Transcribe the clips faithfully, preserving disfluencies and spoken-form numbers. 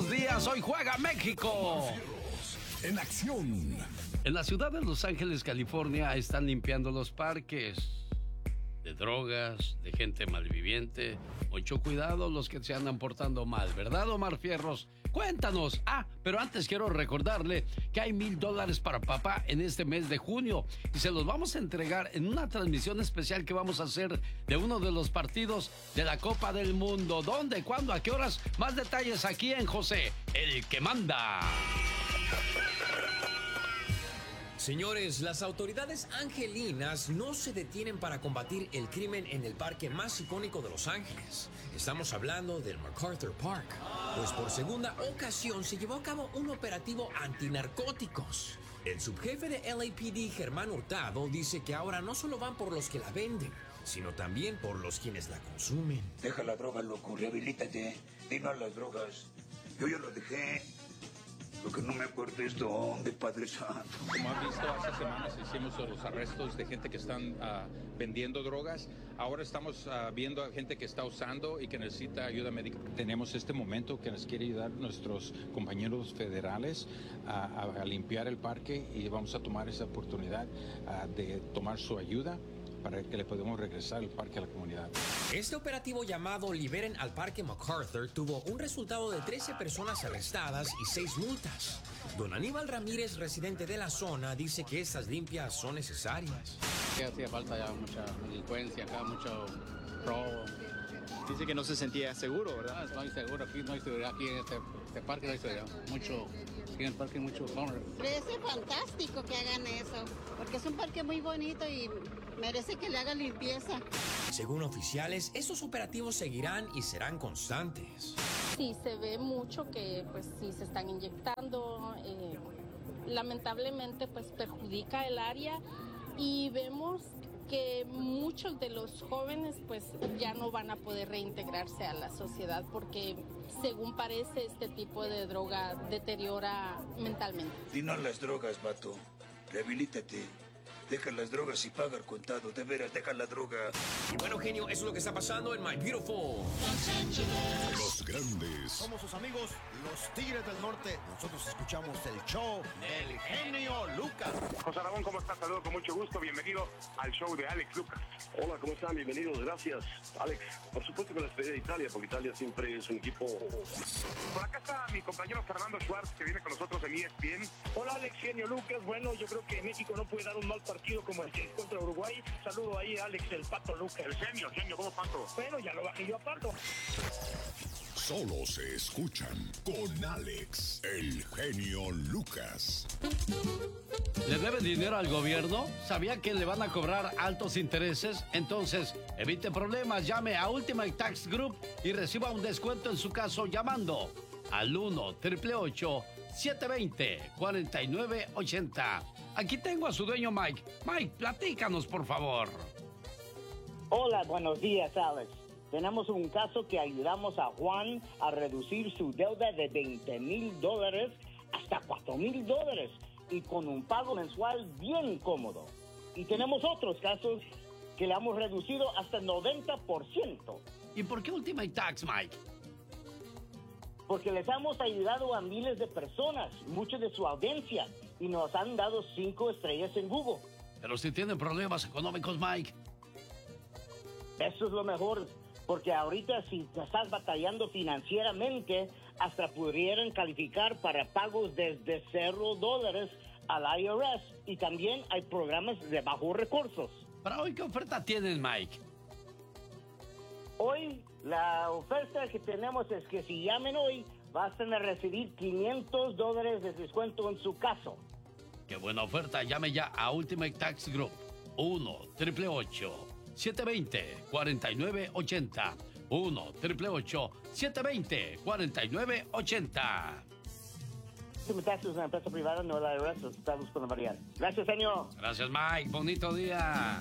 buenos días. Hoy juega México. En acción. En la ciudad de Los Ángeles, California, están limpiando los parques de drogas, de gente malviviente. Mucho cuidado los que se andan portando mal, ¿verdad, Omar Fierros? Cuéntanos. Ah, pero antes quiero recordarle que hay mil dólares para papá en este mes de junio y se los vamos a entregar en una transmisión especial que vamos a hacer de uno de los partidos de la Copa del Mundo. ¿Dónde? ¿Cuándo? ¿A qué horas? Más detalles aquí en José, el que manda. Señores, las autoridades angelinas no se detienen para combatir el crimen en el parque más icónico de Los Ángeles. Estamos hablando del MacArthur Park, pues por segunda ocasión se llevó a cabo un operativo antinarcóticos. El subjefe de L A P D, Germán Hurtado, dice que ahora no solo van por los que la venden, sino también por los quienes la consumen. Deja la droga, loco, rehabilítate, dino a las drogas. Yo ya lo dejé. Lo que no me acuerdo es dónde, Padre Santo. Como han visto, hace semanas hicimos los arrestos de gente que están uh, vendiendo drogas. Ahora estamos uh, viendo a gente que está usando y que necesita ayuda médica. Tenemos este momento que nos quiere ayudar nuestros compañeros federales a, a, a limpiar el parque y vamos a tomar esa oportunidad uh, de tomar su ayuda para que le podamos regresar el parque a la comunidad. Este operativo llamado Liberen al Parque MacArthur tuvo un resultado de trece personas arrestadas y seis multas. Don Aníbal Ramírez, residente de la zona, dice que estas limpias son necesarias. Que hacía falta ya mucha delincuencia acá, mucho robo. Dice que no se sentía seguro, ¿verdad? No, estoy seguro, aquí no hay seguridad, aquí en este, este parque no hay seguridad. Mucho, aquí en el parque hay mucho homeless. Parece fantástico que hagan eso, porque es un parque muy bonito y merece que le hagan limpieza. Según oficiales, estos operativos seguirán y serán constantes. Sí, se ve mucho que pues sí se están inyectando, eh, lamentablemente pues perjudica el área y vemos que muchos de los jóvenes pues ya no van a poder reintegrarse a la sociedad porque según parece este tipo de droga deteriora mentalmente. Dino las drogas, vato. Rehabilítate. Deja las drogas y paga el contado. De veras, deja la droga. Y bueno, genio, eso es lo que está pasando en My Beautiful Los grandes. Somos sus amigos, los Tigres del Norte. Nosotros escuchamos el show del genio Lucas. José Ramón, ¿cómo estás? Saludos con mucho gusto. Bienvenido al show de Alex Lucas. Hola, ¿cómo están? Bienvenidos. Gracias, Alex. Por supuesto que la despedida de Italia, porque Italia siempre es un equipo... Por acá está mi compañero Fernando Schwartz, que viene con nosotros en E S P N. Hola, Alex, genio Lucas. Bueno, yo creo que México no puede dar un mal partido como el que contra Uruguay. Saludo ahí a Alex, el Pato Lucas. El genio, genio, ¿cómo Pato? Bueno, ya lo bajé yo a Pato. Solo se escuchan con Alex, el genio Lucas. ¿Le debe dinero al gobierno? ¿Sabía que le van a cobrar altos intereses? Entonces, evite problemas, llame a Ultimate Tax Group y reciba un descuento en su caso llamando al uno, ocho ocho ocho, siete dos cero, cuatro nueve ocho cero. Aquí tengo a su dueño Mike. Mike, platícanos, por favor. Hola, buenos días, Alex. Tenemos un caso que ayudamos a Juan a reducir su deuda de veinte mil dólares hasta cuatro mil dólares y con un pago mensual bien cómodo. Y tenemos otros casos que le hemos reducido hasta el noventa por ciento. ¿Y por qué Ultimate Tax, Mike? Porque les hemos ayudado a miles de personas, mucha de su audiencia, y nos han dado cinco estrellas en Google. Pero si tienen problemas económicos, Mike. Eso es lo mejor, porque ahorita si te estás batallando financieramente, hasta pudieran calificar para pagos desde cero dólares al I R S. Y también hay programas de bajos recursos. ¿Para hoy qué oferta tienen, Mike? Hoy la oferta que tenemos es que si llamen hoy, vas a recibir quinientos dólares de descuento en su caso. ¡Qué buena oferta! Llame ya a Ultimate Tax Group. uno, ocho ocho ocho, siete dos cero, cuatro nueve ocho cero. uno, ocho ocho ocho, siete dos cero, cuatro nueve ocho cero. Ultimate Tax es una empresa privada, no la I R S. Está buscando variar. Gracias, señor. Gracias, Mike. Bonito día.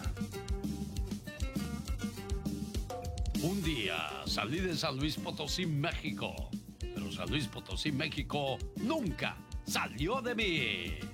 Un día salí de San Luis Potosí, México. Pero San Luis Potosí, México nunca salió de mí.